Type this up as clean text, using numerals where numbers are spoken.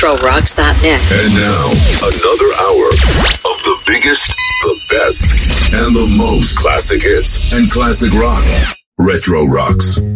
RetroRocks.net. And now, another hour of the biggest, the best, and the most classic hits and classic rock. Retro Rocks.